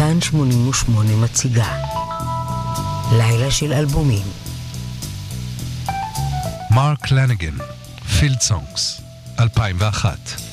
כאן 88 מציגה לילה של אלבומים. מרק לניגן, פילד סונגס, 2001.